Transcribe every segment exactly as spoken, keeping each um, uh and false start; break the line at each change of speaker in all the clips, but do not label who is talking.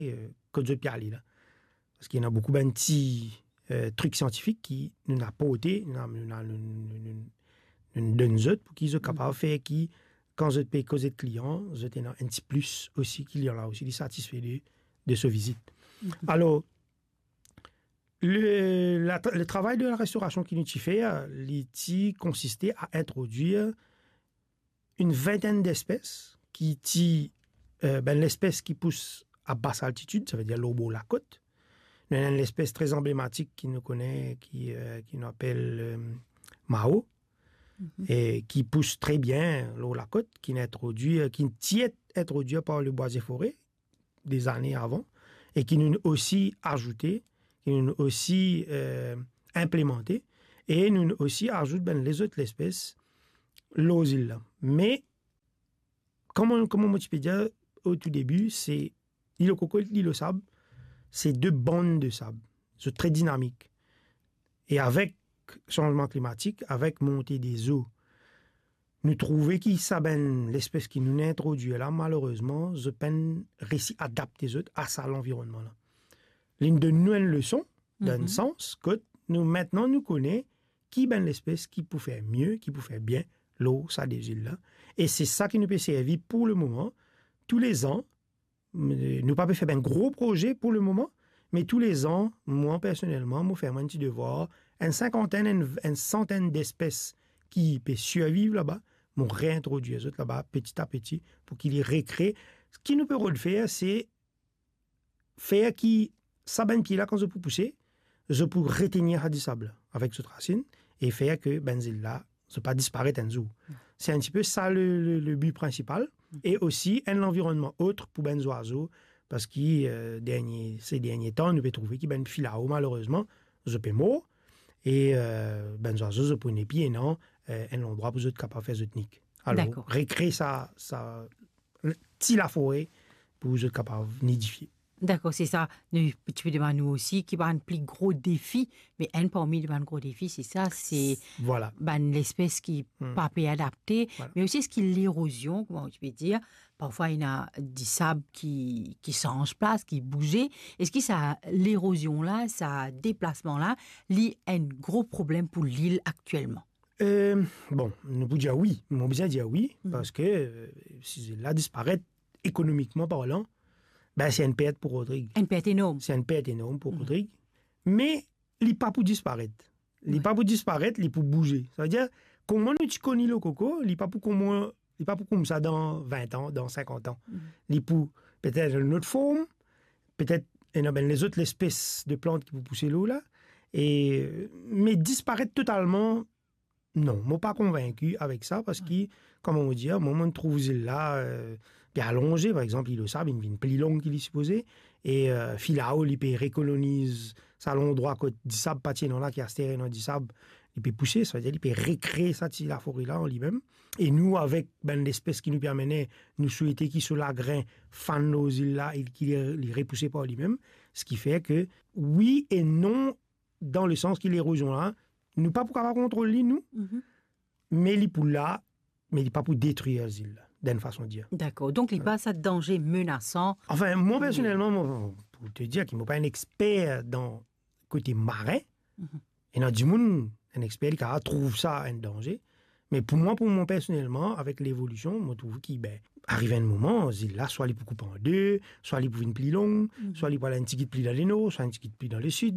euh, que de piali là. Parce qu'il y en a beaucoup de petits euh, trucs scientifiques qui nous n'a pas été, nous donnent pour qu'ils soient capables de faire qui, quand je paye cause de clients, je t'ai un petit plus aussi qu'il y a là aussi, des satisfaits de, de ce visite. Mm-hmm. Alors, le, la, le travail de la restauration qui nous fait, il consistait à introduire une vingtaine d'espèces qui tient euh, ben, l'espèce qui pousse à basse altitude, ça veut dire l'obo la côte. Il y a une espèce très emblématique qui nous connaît, qui, euh, qui nous appelle euh, Mao, mm-hmm. et qui pousse très bien l'eau la côte, qui est introduit, qui est introduit par le bois et forêt des années avant, et qui nous aussi ajouté, qui nous aussi euh, implémenté, et nous aussi ajoute ben, les autres espèces, l'eau île. Mais, comme on, comme on peut dire au tout début, c'est l'île au coco et l'île au sable, c'est deux bandes de sable. C'est très dynamique. Et avec changement climatique, avec montée des eaux, nous trouvons que ça ben, l'espèce qui nous a introduit là, malheureusement, je peine réussi à adapter à ça l'environnement là. L'une de nouvelles leçons, dans le mm-hmm. sens que nous maintenant nous connaissons qui ben l'espèce qui peut faire mieux, qui peut faire bien l'eau, ça des îles là. Et c'est ça qui nous peut servir pour le moment. Tous les ans, nous pas faire un gros projet pour le moment, mais tous les ans, moi personnellement, moi faire un petit devoir, une cinquantaine, une, une centaine d'espèces qui peuvent survivre là-bas, m'ont réintroduit les autres là-bas petit à petit pour qu'ils les récréent. Ce qui nous peut faire, c'est faire qui ça ben pied là quand je peux pousser, je peux retenir à du sable avec cette racine et faire que benzil là ne pas disparaître en zoo. Mmh. C'est un petit peu ça le, le, le but principal. Mmh. Et aussi un environnement autre pour ben oiseaux parce que euh, dernier, ces derniers temps, nous pouvons trouver qu'il y a ben filao malheureusement, je peux mort et euh, ben oiseaux je peux ne pied non euh, un endroit pour être capable de faire cette nique. Alors récréer ça ça ti la forêt pour être capable de nidifier.
D'accord, c'est ça. Tu peux demander nous aussi, qui va un plus gros défi, mais un parmi les gros défis, c'est ça, c'est
voilà.
ben, l'espèce qui n'est hmm. pas peut adapter, voilà. Mais aussi ce qui est l'érosion, comment tu peux dire. Parfois, il y a du sable qui, qui change place, qui bouge. Est-ce que ça, l'érosion-là, ça déplacement-là, lie un gros problème pour l'île actuellement?
Euh, bon, on peut dire oui. On peut dire oui, hmm. parce que euh, si l'île disparaît économiquement parlant, ben, c'est une perte pour Rodrigue.
Une perte énorme.
C'est une perte énorme pour mmh. Rodrigue. Mais il n'est pas pour disparaître. Il n'est oui. pas pour disparaître, il est pour bouger. Ça veut dire, comment tu connais le coco, il n'est pas pour comment, il n'est pas pour comme ça dans vingt ans, dans cinquante ans. Mmh. Il est pour peut-être une autre forme, peut-être ben, les autres espèces de plantes qui peuvent pousser l'eau là. Et, mais disparaître totalement, non. Je ne suis pas convaincu avec ça parce que, comme on dit, au moment de trouver là, euh, bien allongé, par exemple, il le sable, il y a une plus longue qu'il est supposé, et euh, Filao, il peut recolonise ça l'endroit que du sable patient là, qui a stéré dans du sable, il peut pousser, ça veut dire, il peut recréer ça, la forêt là en lui-même. Et nous, avec ben, l'espèce qui nous permettait, nous souhaiter qu'il soit la grain, fan nos îles là, et qu'il les repoussé par lui-même, ce qui fait que, oui et non, dans le sens qu'il l'érosion là, nous pas pour avoir contrôler nous, mm-hmm. mais il pour là, mais il pas pour détruire les îles, d'une façon de dire.
D'accord. Donc il n'y a pas ça de danger menaçant.
Enfin, moi personnellement, moi, pour te dire qu'il n'est pas un expert dans le côté marin, mm-hmm. et dans du monde, un expert qui trouve ça un danger. Mais pour moi, pour moi personnellement, avec l'évolution, je trouve qu'il ben, arrive un moment, là, soit il peut couper en deux, soit il peut une plus longue, mm-hmm. soit il peut aller un petit peu plus dans le nord, soit un petit peu plus dans le sud.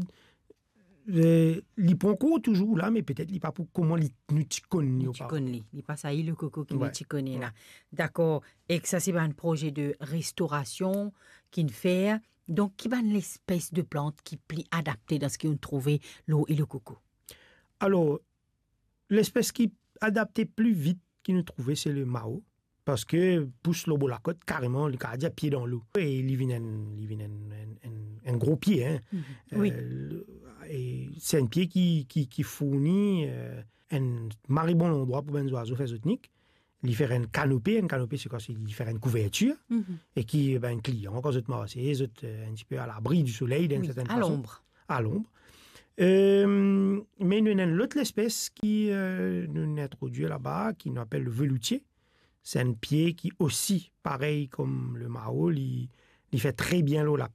Euh, il prend court toujours là, mais peut-être il pas pour comment il nous connaît.
Il connaît, il pas ça, il le coco qui nous connaît là. D'accord. Et que ça c'est un projet de restauration qui ne fait donc qui va l'espèce de plante qui plie adaptée dans ce qu'on trouvait l'eau et le coco.
Alors l'espèce qui adaptée plus vite qu'il nous trouvait c'est le Mao. Parce que pousse l'eau la côte, carrément, le gardien pied dans l'eau. Et il vient un, il vient un, un, un gros pied. Hein.
Mmh. Oui.
Euh, et c'est un pied qui, qui, qui fournit euh, un maré bon endroit pour les oiseaux faire zotnique. Il fait une canopée. Une canopée, c'est quoi? Il fait une couverture. Mmh. Et qui, ben, un client, quand vous êtes marassé, vous êtes un petit peu à l'abri du soleil, d'une
oui,
certaine
à
façon.
À l'ombre.
À l'ombre. Euh, mais nous avons l'autre espèce qui euh, nous introduit là-bas, qui nous appelle le veloutier. C'est un pied qui aussi, pareil comme le Mao, il, il fait très bien l'eau là.